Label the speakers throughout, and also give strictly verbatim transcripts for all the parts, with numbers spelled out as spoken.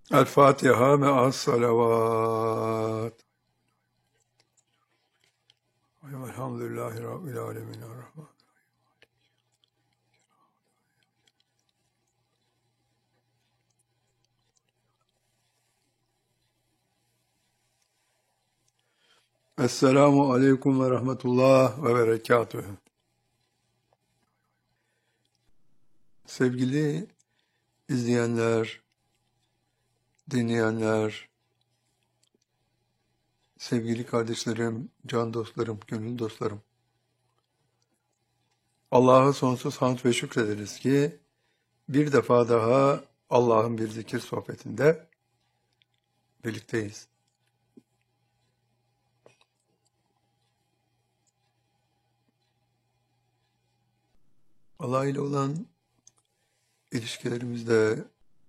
Speaker 1: El Fatiha me'as salavat. Elhamdülillahi Rabbil alemin. Rahman. Esselamu aleyküm ve rahmetullah ve berekatühü. Sevgili izleyenler, dinleyenler, sevgili kardeşlerim, can dostlarım, gönül dostlarım. Allah'a sonsuz hamd ve şükrederiz ki bir defa daha Allah'ın bir zikir sohbetinde birlikteyiz. Allah ile olan ilişkilerimizde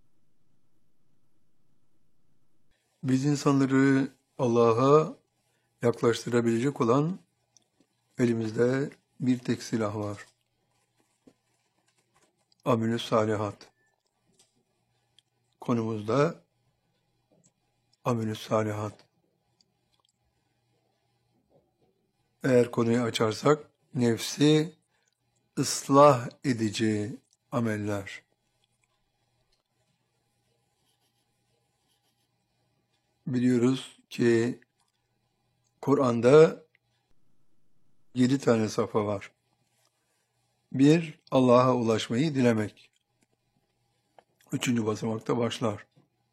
Speaker 1: biz insanları Allah'a yaklaştırabilecek olan elimizde bir tek silah var. Amelü salihat. Konumuzda amelü salihat. Eğer konuyu açarsak nefsi ıslah edici ameller. Biliyoruz ki Kur'an'da yedi tane safa var. Bir, Allah'a ulaşmayı dilemek. Üçüncü basamakta başlar.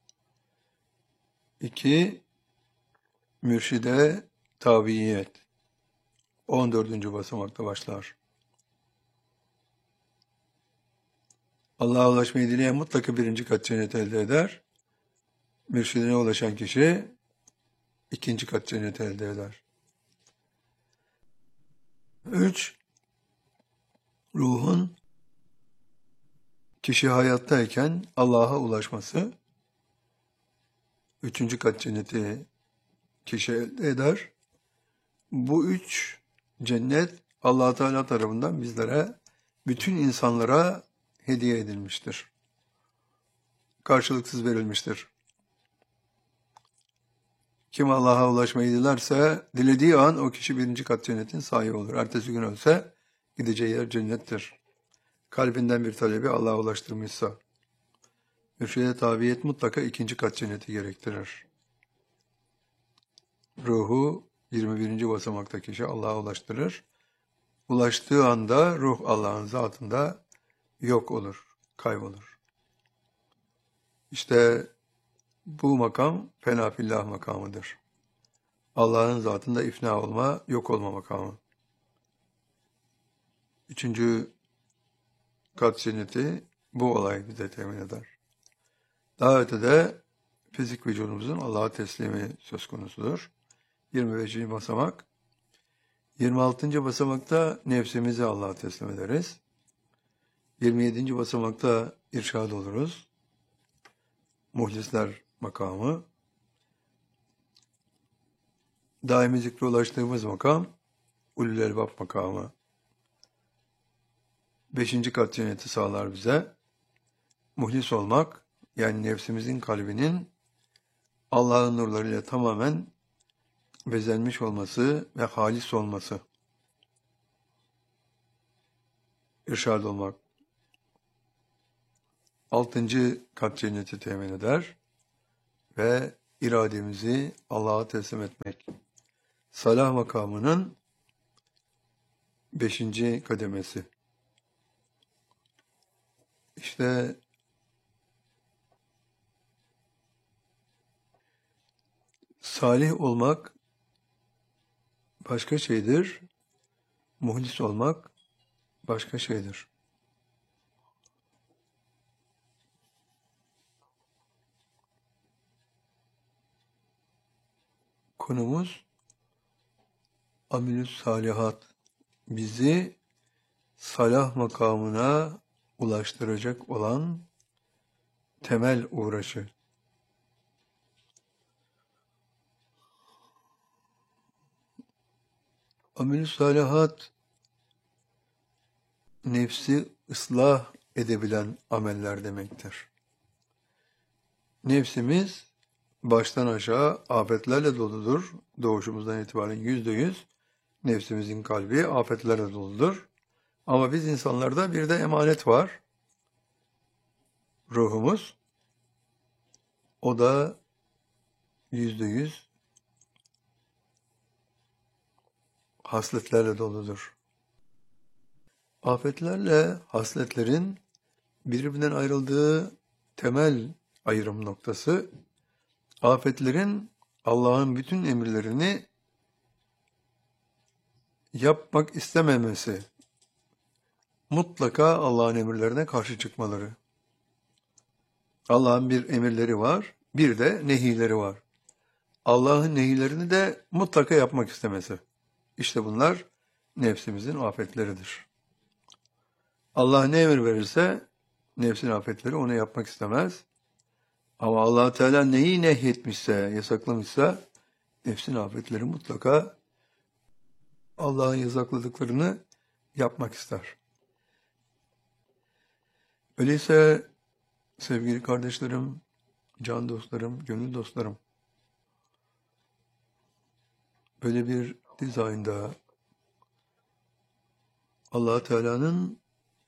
Speaker 1: İki, mürşide taviyet. On dördüncü basamakta başlar. Allah'a ulaşmayı dileyen mutlaka birinci kat cennet elde eder. Mürşidine ulaşan kişi ikinci kat cennet elde eder. Üç, ruhun kişi hayattayken Allah'a ulaşması. Üçüncü kat cenneti kişi elde eder. Bu üç cennet Allah Teala tarafından bizlere, bütün insanlara hediye edilmiştir. Karşılıksız verilmiştir. Kim Allah'a ulaşmayı dilerse, dilediği an o kişi birinci kat cennetin sahibi olur. Ertesi gün ölse gideceği yer cennettir. Kalbinden bir talebi Allah'a ulaştırmışsa. Mürşide tabiyet mutlaka ikinci kat cenneti gerektirir. Ruhu yirmi birinci basamakta kişi Allah'a ulaştırır. Ulaştığı anda ruh Allah'ın zatında yok olur, kaybolur. İşte bu makam fena fillah makamıdır. Allah'ın zatında ifna olma, yok olma makamı. Üçüncü kat cenneti bu olay bize temin eder. Daha ötede fizik vücudumuzun Allah'a teslimi söz konusudur. yirmi beşinci basamak. yirmi altıncı basamakta nefsimizi Allah'a teslim ederiz. yirmi yedinci basamakta irşad oluruz. Muhlisler makamı. Daimi zikre ulaştığımız makam ulul elbab makamı. Beşinci kat cenneti sağlar bize. Muhlis olmak, yani nefsimizin kalbinin Allah'ın nurlarıyla tamamen bezenmiş olması ve halis olması. İrşad olmak. Altıncı kat cenneti temin eder ve irademizi Allah'a teslim etmek. Salah makamının beşinci kademesi. İşte salih olmak başka şeydir, muhlis olmak başka şeydir. Konumuz amelü salihat, bizi salah makamına ulaştıracak olan temel uğraşı. Amelü salihat, nefsi ıslah edebilen ameller demektir. nefsimiz baştan aşağı afetlerle doludur. Doğuşumuzdan itibaren yüzde yüz nefsimizin kalbi afetlerle doludur. Ama biz insanlarda bir de emanet var. Ruhumuz. O da yüzde yüz hasletlerle doludur. Afetlerle hasletlerin birbirinden ayrıldığı temel ayrım noktası, afetlerin Allah'ın bütün emirlerini yapmak istememesi, mutlaka Allah'ın emirlerine karşı çıkmaları. Allah'ın bir emirleri var, bir de nehileri var. Allah'ın nehilerini de mutlaka yapmak istemesi. İşte bunlar nefsimizin afetleridir. Allah ne emir verirse nefsin afetleri onu yapmak istemez. Ama Allah Teala neyi nehyetmişse, yasaklamışsa nefsin afetleri mutlaka Allah'ın yasakladıklarını yapmak ister. Öyleyse sevgili kardeşlerim, can dostlarım, gönül dostlarım, böyle bir dizaynda Allah Teala'nın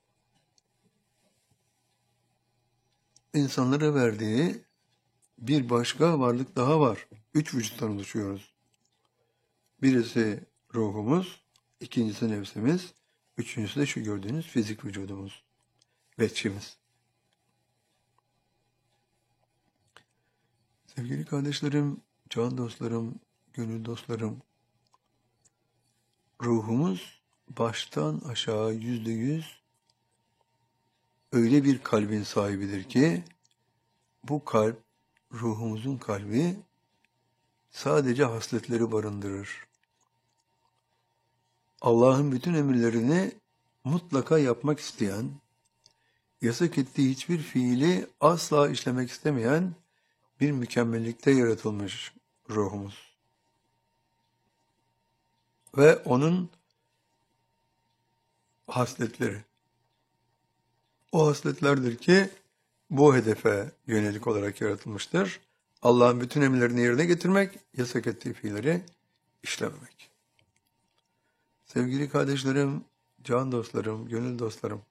Speaker 1: insanlara verdiği bir başka varlık daha var. Üç vücuttan oluşuyoruz. Birisi ruhumuz, ikincisi nefsimiz, üçüncüsü de şu gördüğünüz fizik vücudumuz, veçimiz. Sevgili kardeşlerim, can dostlarım, gönül dostlarım, ruhumuz baştan aşağı yüzde yüz öyle bir kalbin sahibidir ki, bu kalp, ruhumuzun kalbi sadece hasletleri barındırır. Allah'ın bütün emirlerini mutlaka yapmak isteyen, yasak ettiği hiçbir fiili asla işlemek istemeyen bir mükemmellikte yaratılmış ruhumuz. Ve onun hasletleri. O hasletlerdir ki bu hedefe yönelik olarak yaratılmıştır. Allah'ın bütün emirlerini yerine getirmek, yasak ettiği fiilleri işlememek. Sevgili kardeşlerim, can dostlarım, gönül dostlarım,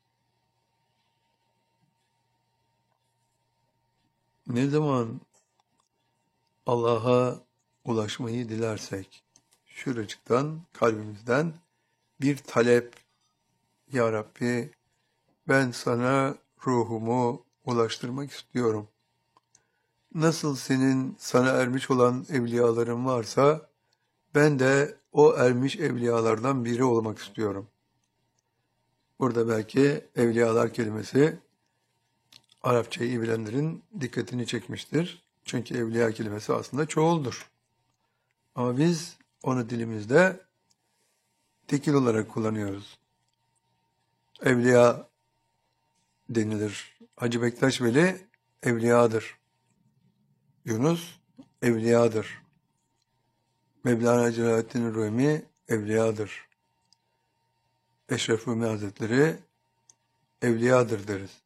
Speaker 1: ne zaman Allah'a ulaşmayı dilersek, şuracıktan, kalbimizden bir talep, Ya Rabbi, ben sana ruhumu ulaştırmak istiyorum. Nasıl senin sana ermiş olan evliyaların varsa, ben de o ermiş evliyalardan biri olmak istiyorum. Burada belki evliyalar kelimesi Arapçayı iyi bilenlerin dikkatini çekmiştir. Çünkü evliya kelimesi aslında çoğuldur. Ama biz onu dilimizde tekil olarak kullanıyoruz. Evliya denilir. Hacı Bektaş Veli evliyadır. Yunus evliyadır. Mevlana Celaleddin Rumi evliyadır. Eşref Rumi Hazretleri evliyadır deriz.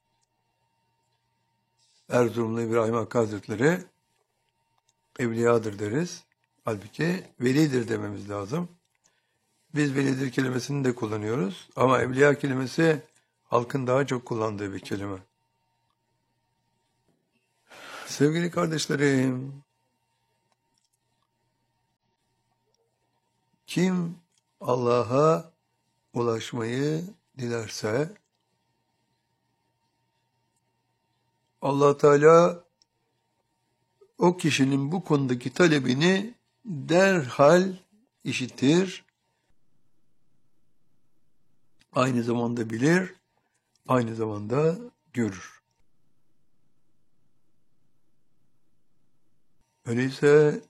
Speaker 1: Erzurumlu İbrahim Hakkı Hazretleri evliyadır deriz. Halbuki velidir dememiz lazım. Biz velidir kelimesini de kullanıyoruz. Ama evliya kelimesi halkın daha çok kullandığı bir kelime. Sevgili kardeşlerim, kim Allah'a ulaşmayı dilerse, Allah Teala o kişinin bu konudaki talebini derhal işitir, aynı zamanda bilir, aynı zamanda görür. Öyleyse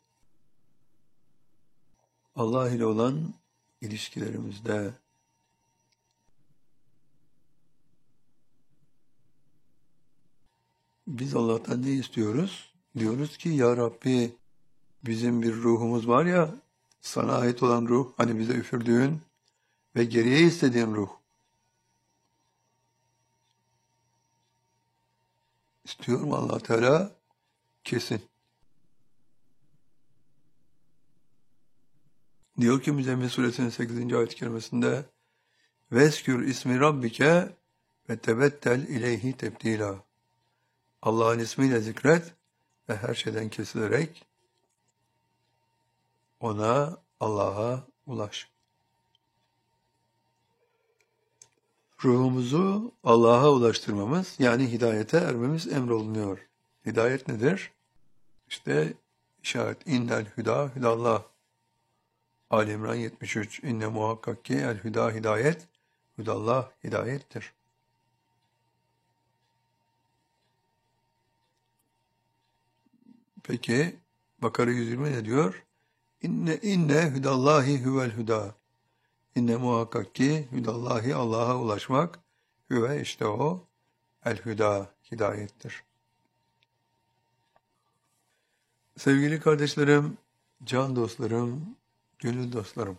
Speaker 1: Allah ile olan ilişkilerimizde biz Allah'tan ne istiyoruz? Diyoruz ki Ya Rabbi, bizim bir ruhumuz var ya, sana ait olan ruh, hani bize üfürdüğün ve geriye istediğin ruh. İstiyorum Allah Teala, kesin. Diyor ki Müzzemmil Suresinin sekizinci ayet-i kerimesinde Veskür ismi rabbike ve tebettel ileyhi tebdila. Allah'ın ismiyle zikret ve her şeyden kesilerek ona, Allah'a ulaş. Ruhumuzu Allah'a ulaştırmamız, yani hidayete ermemiz emrolunuyor. Hidayet nedir? İşte işaret. İnnel hüda hüdallah. Ali İmran yetmiş üç. İnne muhakkak ki el hüda hidayet, hüdallah hidayettir. Peki Bakara yüz yirmi ne diyor? İnne inne hüdallahi huvel hüda. İnne muhakkak ki hüdallahi Allah'a ulaşmak, hüve işte o, el hüda hidayettir. Sevgili kardeşlerim, can dostlarım, gönül dostlarım.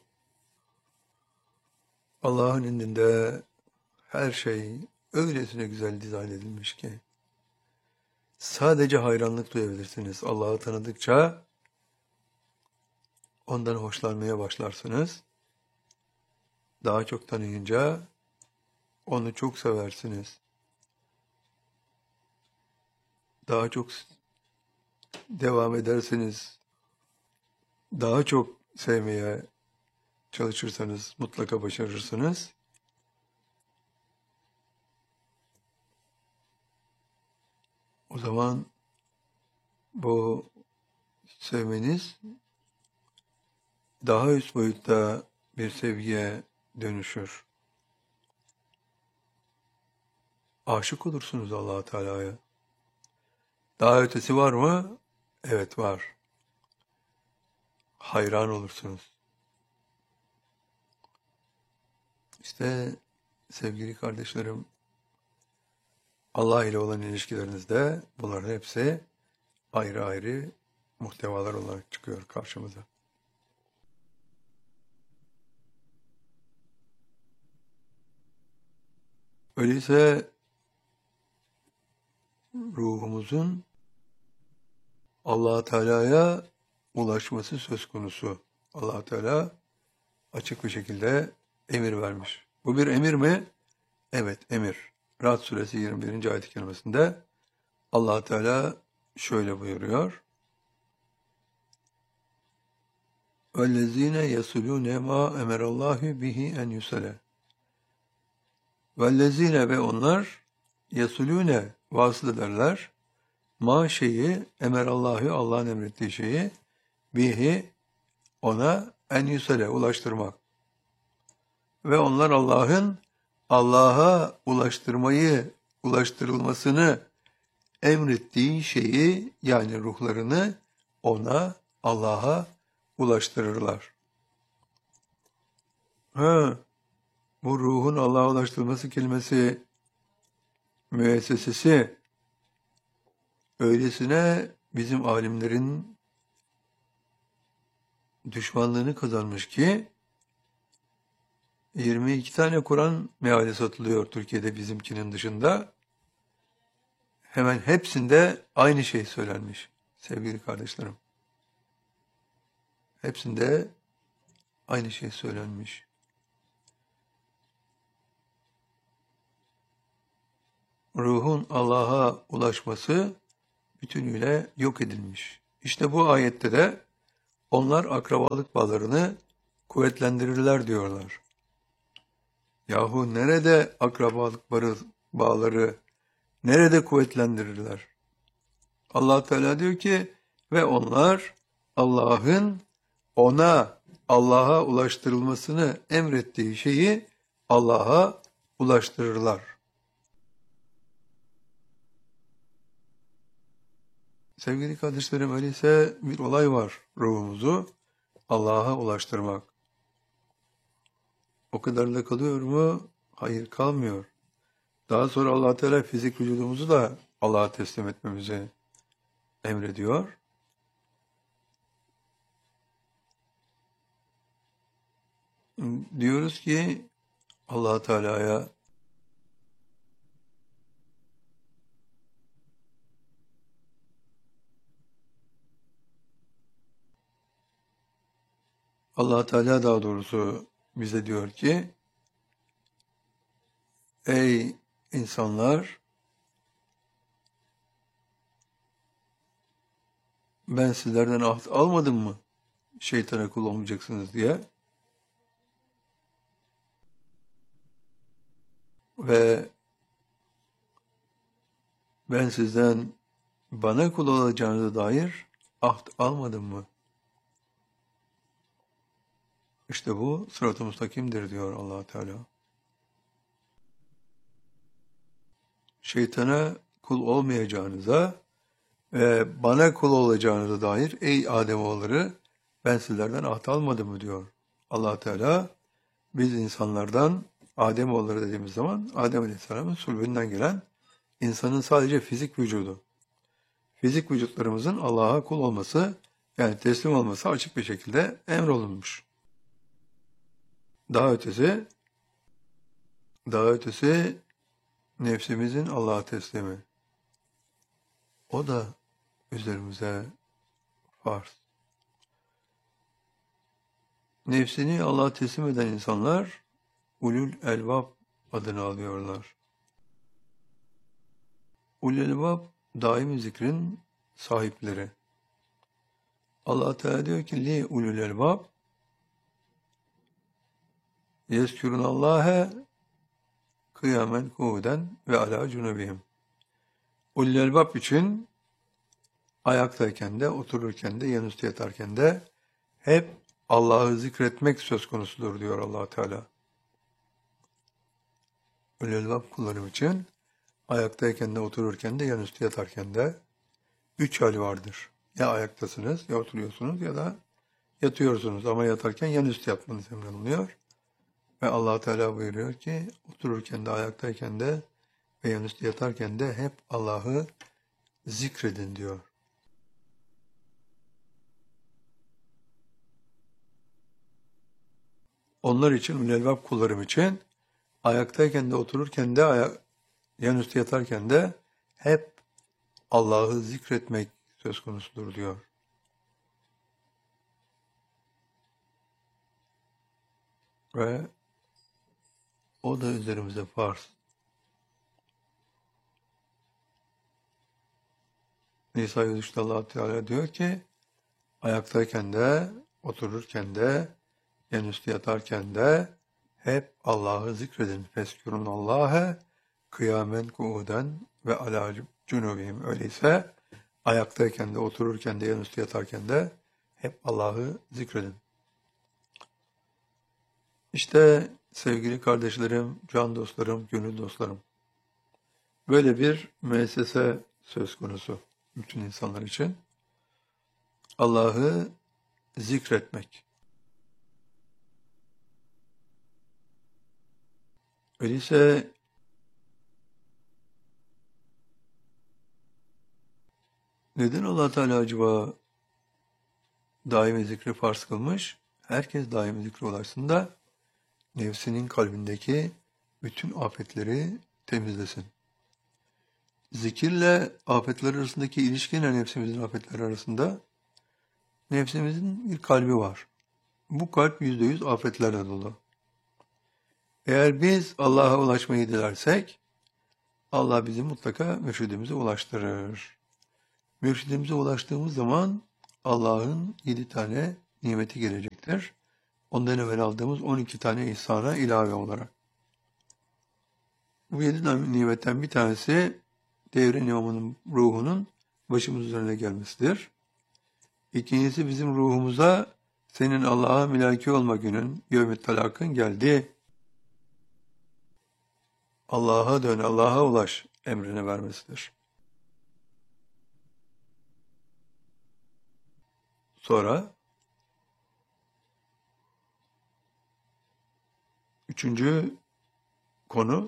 Speaker 1: Allah'ın indinde her şey öylesine güzel dizayn edilmiş ki sadece hayranlık duyabilirsiniz. Allah'ı tanıdıkça ondan hoşlanmaya başlarsınız. Daha çok tanıyınca onu çok seversiniz. Daha çok devam ederseniz, daha çok sevmeye çalışırsanız mutlaka başarırsınız. O zaman bu sevmeniz daha üst boyutta bir sevgiye dönüşür. Aşık olursunuz Allah-u Teala'ya. Daha ötesi var mı? Evet var. Hayran olursunuz. İşte sevgili kardeşlerim, Allah ile olan ilişkilerinizde bunların hepsi ayrı ayrı muhtevalar olarak çıkıyor karşımıza. Öyleyse ruhumuzun Allah Teala'ya ulaşması söz konusu. Allah Teala açık bir şekilde emir vermiş. Bu bir emir mi? Evet, emir. Ra'd suresi yirmi birinci ayet-i kerimesinde Allah Teala şöyle buyuruyor. وَالَّذ۪ينَ يَسُلُونَ مَا اَمَرَ اللّٰهُ بِهِ اَنْ يُسَلَ وَالَّذ۪ينَ ve onlar يَسُلُونَ vasıl ederler. Ma şeyi, emerallahu Allah'ın emrettiği şeyi, bihi ona en yüsele ulaştırmak. Ve onlar Allah'ın Allah'a ulaştırmayı, ulaştırılmasını emrettiği şeyi, yani ruhlarını ona, Allah'a ulaştırırlar. Ha, bu ruhun Allah'a ulaştırılması kelimesi müessesesi öylesine bizim alimlerin düşmanlığını kazanmış ki yirmi iki tane Kur'an meali satılıyor Türkiye'de bizimkinin dışında. Hemen hepsinde aynı şey söylenmiş sevgili kardeşlerim. Hepsinde aynı şey söylenmiş. Ruhun Allah'a ulaşması bütünüyle yok edilmiş. İşte bu ayette de onlar akrabalık bağlarını kuvvetlendirirler diyorlar. Yahu nerede akrabalık bağları, nerede kuvvetlendirirler? Allah Teala diyor ki ve onlar Allah'ın ona, Allah'a ulaştırılmasını emrettiği şeyi Allah'a ulaştırırlar. Sevgili kardeşlerim, öyleyse bir olay var ruhumuzu Allah'a ulaştırmak. O kadar da kalıyor mu? Hayır, kalmıyor. Daha sonra Allah Teala fizik vücudumuzu da Allah'a teslim etmemizi emrediyor. Diyoruz ki Allah Teala'ya Allah Teala daha doğrusu bize diyor ki, ey insanlar, ben sizlerden ahd almadım mı şeytana kul olmayacaksınız diye. Ve ben sizden bana kul olacağınıza dair ahd almadım mı? İşte bu sırat-ı müstakimdir diyor Allah Teala. Şeytana kul olmayacağınıza ve bana kul olacağınıza dair ey Ademoğulları, ben sizlerden ahd almadım mı diyor Allah Teala. Biz insanlardan Ademoğulları dediğimiz zaman Adem Aleyhisselam'ın sulbünden gelen insanın sadece fizik vücudu. Fizik vücutlarımızın Allah'a kul olması, yani teslim olması açık bir şekilde emrolunmuş. Daha ötesi, daha ötesi nefsimizin Allah'a teslimi. O da üzerimize farz. Nefsini Allah'a teslim eden insanlar ulul elbab adını alıyorlar. Ulul elbab daimi zikrin sahipleri. Allah Teala diyor ki li ulul elbab yezkürunallâhe kıyamen kûden ve alâ cunubihim. Ulul elbab için ayaktayken de, otururken de, yanüstü yatarken de hep Allah'ı zikretmek söz konusudur diyor Allah Teala. Ulul elbab kullarım için ayaktayken de, otururken de, yanüstü yatarken de üç hal vardır. Ya ayaktasınız, ya oturuyorsunuz ya da yatıyorsunuz ama yatarken yanüstü yatmanız emrolunuyor. Ve Allah Teala buyuruyor ki otururken de, ayaktayken de ve yanüstü yatarken de hep Allah'ı zikredin diyor. Onlar için, ulul elbab kullarım için ayaktayken de, otururken de, ayak, yanüstü yatarken de hep Allah'ı zikretmek söz konusudur diyor. Ve o da üzerimize farz. Nisa yüz üçte Allah Teala diyor ki, ayaktayken de, otururken de, yanüstü yatarken de hep Allah'ı zikredin. Feskürün Allah'e kıyamen kuuden ve alâ cunubihim. Öyleyse ayaktayken de, otururken de, yanüstü yatarken de hep Allah'ı zikredin. İşte sevgili kardeşlerim, can dostlarım, gönül dostlarım, böyle bir müessese söz konusu bütün insanlar için. Allah'ı zikretmek. Öyleyse neden Allah Teala acaba daimi zikri farz kılmış? Herkes daimi zikre ulaşsın da nefsinin kalbindeki bütün afetleri temizlesin. Zikirle afetler arasındaki ilişki ne nefsimizin afetleri arasında? Nefsimizin bir kalbi var. Bu kalp yüzde yüz afetlerle dolu. Eğer biz Allah'a ulaşmayı dilersek, Allah bizi mutlaka mürşidimize ulaştırır. Mürşidimize ulaştığımız zaman Allah'ın yedi tane nimeti gelecektir. Ondan evvel aldığımız on iki tane ihsana ilave olarak. Bu yedi nimetten bir tanesi devre imamının ruhunun başımız üzerine gelmesidir. İkincisi bizim ruhumuza senin Allah'a mülaki olma günün, yevmi talakın geldi. Allah'a dön, Allah'a ulaş emrine vermesidir. Sonra üçüncü konu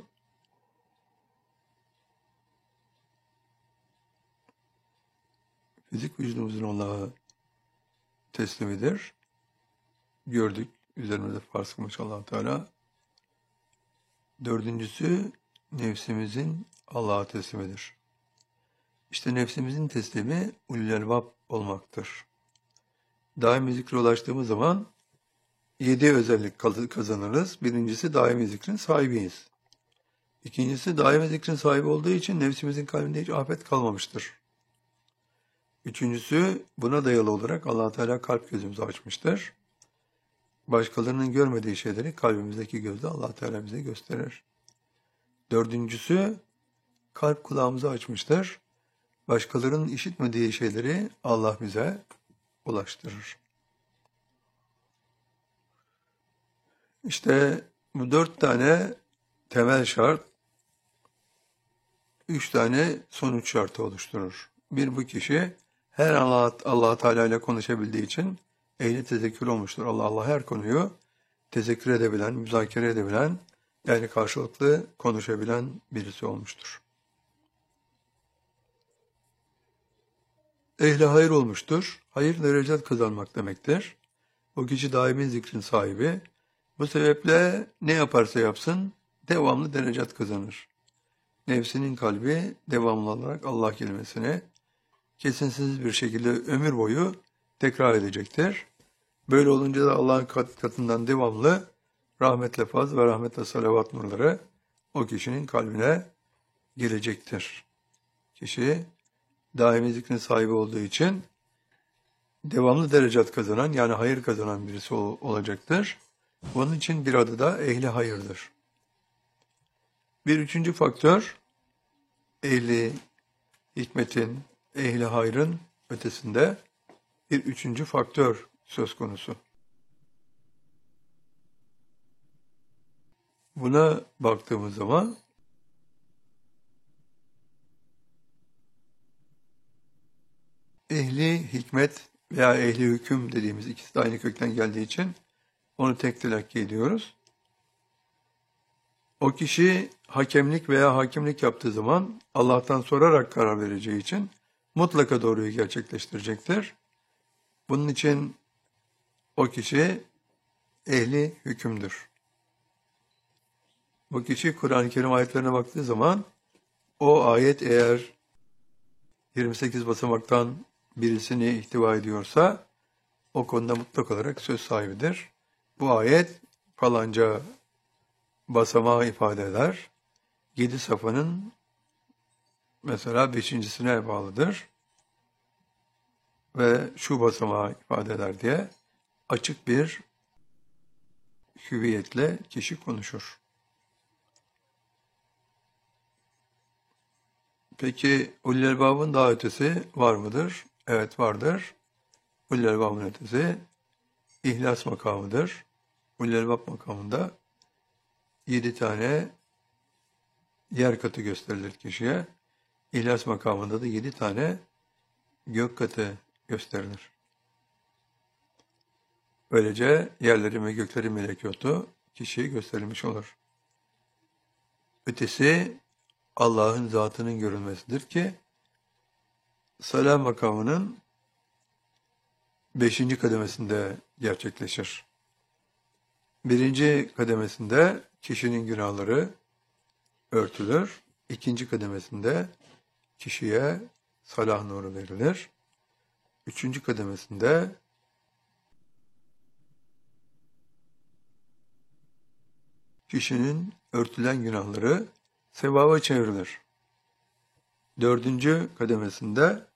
Speaker 1: fizik vücudumuzun Allah'a teslimidir. Gördük, üzerimize farz kılmış Allah Teala. Dördüncüsü nefsimizin Allah'a teslimidir. İşte nefsimizin teslimi ulul elbab olmaktır. Daimi zikre ulaştığımız zaman yedi özellik kazanırız. Birincisi daimi zikrin sahibiyiz. İkincisi daimi zikrin sahibi olduğu için nefsimizin kalbinde hiç afet kalmamıştır. Üçüncüsü buna dayalı olarak Allah Teala kalp gözümüzü açmıştır. Başkalarının görmediği şeyleri kalbimizdeki gözle Allah Teala bize gösterir. Dördüncüsü kalp kulağımızı açmıştır. Başkalarının işitmediği şeyleri Allah bize ulaştırır. İşte bu dört tane temel şart, üç tane sonuç şartı oluşturur. Bir, bu kişi her Allah, Allah Teala ile konuşabildiği için ehli tezekkür olmuştur. Allah Allah her konuyu tezekkür edebilen, müzakere edebilen, yani karşılıklı konuşabilen birisi olmuştur. Ehli hayır olmuştur. Hayır derecet kazanmak demektir. O kişi daimi zikrin sahibi. Bu sebeple ne yaparsa yapsın devamlı derecet kazanır. Nefsinin kalbi devamlı olarak Allah kelimesini kesinsiz bir şekilde ömür boyu tekrar edecektir. Böyle olunca da Allah'ın kat katından devamlı rahmetle faz ve rahmetle salavat nurları o kişinin kalbine gelecektir. Kişi daimi zikrin sahibi olduğu için devamlı derecat kazanan, yani hayır kazanan birisi ol olacaktır. Bunun için bir adı da ehli hayırdır. Bir üçüncü faktör, ehli hikmetin, ehli hayrın ötesinde bir üçüncü faktör söz konusu. Buna baktığımız zaman ehli hikmet veya ehli hüküm dediğimiz ikisi de aynı kökten geldiği için onu tek telakki ediyoruz. O kişi hakemlik veya hakimlik yaptığı zaman Allah'tan sorarak karar vereceği için mutlaka doğruyu gerçekleştirecektir. Bunun için o kişi ehli hükümdür. Bu kişi Kur'an-ı Kerim ayetlerine baktığı zaman o ayet eğer yirmi sekiz basamaktan birisini ihtiva ediyorsa o konuda mutlak olarak söz sahibidir. Bu ayet falanca basamağı ifade eder. Yedi safhanın mesela beşincisine bağlıdır. Ve şu basamağı ifade eder diye açık bir hüviyetle kişi konuşur. Peki ulul elbabın daha ötesi var mıdır? Evet, vardır. Ulul elbabın ötesi ihlas makamıdır. Ulul elbab makamında yedi tane yer katı gösterilir kişiye. İhlas makamında da yedi tane gök katı gösterilir. Böylece yerlerin ve göklerin melekotu kişiye gösterilmiş olur. Ötesi Allah'ın zatının görülmesidir ki salam makamının beşinci kademesinde gerçekleşir. Birinci kademesinde kişinin günahları örtülür. İkinci kademesinde kişiye salah nuru verilir. Üçüncü kademesinde kişinin örtülen günahları sevaba çevrilir. Dördüncü kademesinde